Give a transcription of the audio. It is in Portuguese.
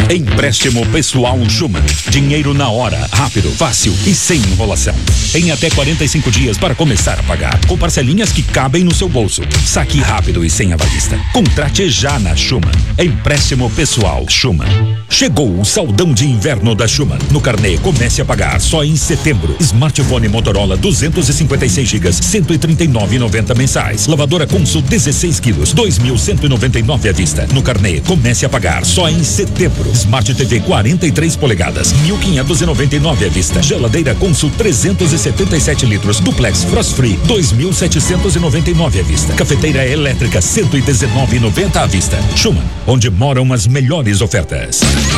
Empréstimo pessoal Schumann. Dinheiro na hora, rápido, fácil e sem enrolação. Em até 45 dias para começar a pagar, com parcelinhas que cabem no seu bolso. Saque rápido e sem avalista. Contrate já na Schumann. Empréstimo pessoal Schumann. Chegou o saldão de inverno da Schumann. No carnê, comece a pagar só em setembro. Smartphone Motorola 256 GB, 139,90 mensais. Lavadora Consul 16 quilos, 2.199 à vista. No carnê, comece a pagar só em setembro. Smart TV 43 polegadas, 1.599 à vista. Geladeira Consul 377 litros, duplex frost free, 2.799 à vista. Cafeteira elétrica 119,90 à vista. Schumann, onde moram as melhores ofertas.